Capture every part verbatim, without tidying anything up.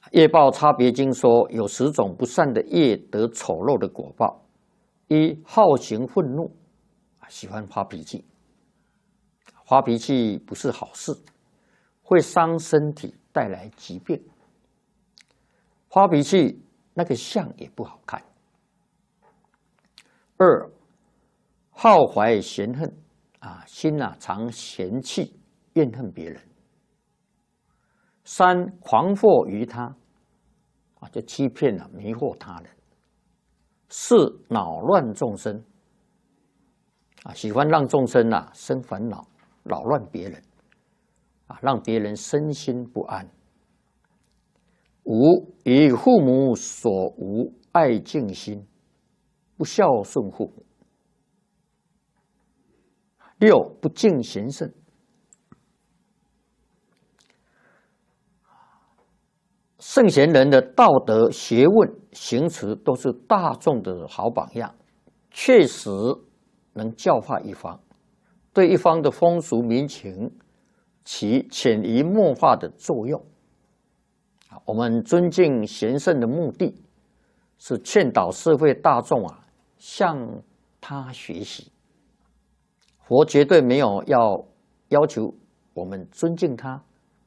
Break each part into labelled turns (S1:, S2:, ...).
S1: 业报差别经说有十种不善的业得丑陋的果报：一、好行愤怒，喜欢发脾气。发脾气不是好事，会伤身体，带来疾病。发脾气那个相也不好看。二、好怀嫌恨，啊，心啊常嫌弃、怨恨别人。三、狂惑于他，啊，就欺骗了、迷惑他人。四、恼乱众生，啊，喜欢让众生啊生烦恼，扰乱别人，啊，让别人身心不安。五、以父母所无爱敬心，不孝顺父母。六、不敬贤圣，圣贤人的道德、学问、行持都是大众的好榜样，确实能教化一方，对一方的风俗民情起潜移默化的作用。我们尊敬贤圣的目的是劝导社会大众啊向他学习。佛绝对没有要要求我们尊敬他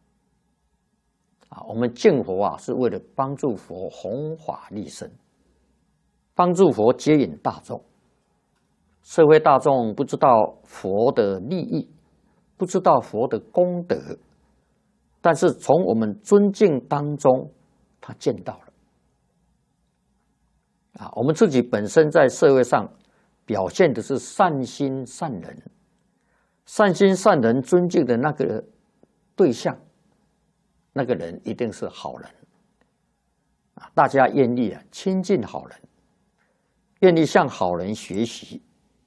S1: 啊，我们敬佛啊是为了帮助佛弘法利生，帮助佛接引大众。社会大众不知道佛的利益，不知道佛的功德，但是从我们尊敬当中，他见到了啊，我们自己本身在社会上表现的是善心善人，善心善人尊敬的那个对象，那个人一定是好人啊！大家愿意啊亲近好人，愿意向好人学习。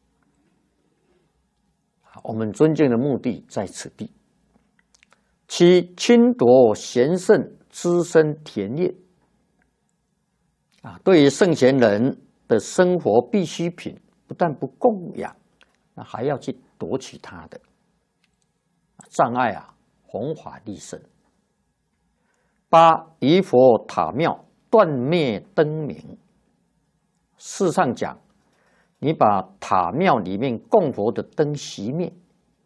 S1: 我们尊敬的目的在此地。七、侵夺贤圣滋生田业啊，对于圣贤人的生活必需品，不但不供养，那还要去夺取他的，障碍啊弘法利生。八、以佛塔庙断灭灯明。事实上讲，你把塔庙里面供佛的灯熄灭，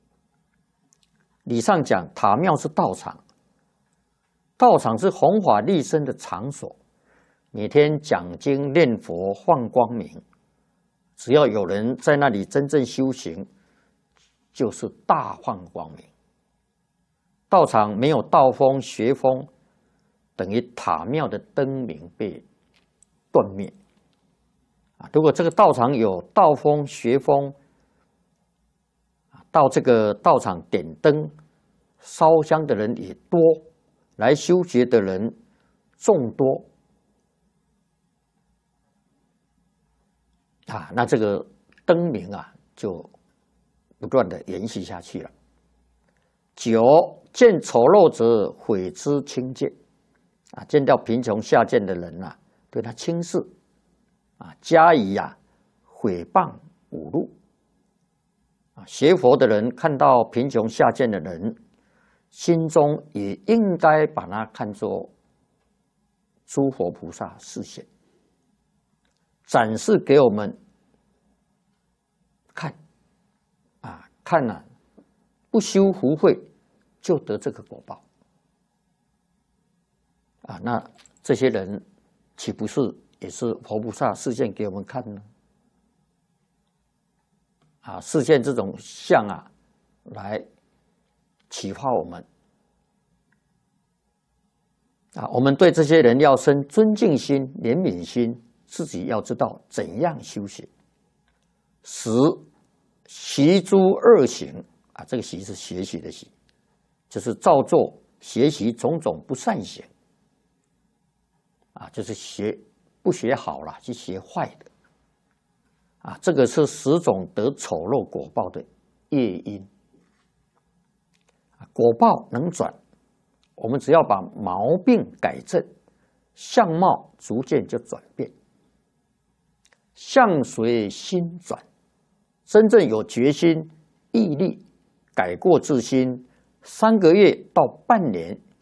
S1: 理上讲，塔庙是道场，道场是弘法利生的场所，每天讲经念佛放光明，只要有人在那里真正修行，就是大放光明。道场没有道风学风，等于塔庙的灯明被断灭啊！如果这个道场有道风学风，到这个道场点灯烧香的人也多，来修学的人众多啊，那这个灯明啊就不断的延续下去了。九、见丑陋者毁之轻贱啊，见到贫穷下贱的人啊，对他轻视啊，加以啊毁谤侮辱啊。学佛的人看到贫穷下贱的人，心中也应该把他看作诸佛菩萨示现，展示给我们看啊，看啊，不修福慧就得这个果报啊！那这些人岂不是也是佛菩萨示现给我们看呢？啊，示现这种相啊，来启发我们啊！我们对这些人要生尊敬心、怜悯心，自己要知道怎样修行。十、习诸恶行啊，这个习是学习的习，就是照做学习种种不善行啊，就是学不学好了，去学坏的啊，这个是十种得丑陋果报的业因。果报能转，我们只要把毛病改正，相貌逐渐就转变。相随心转，真正有决心、毅力、改过自新，三个月到半年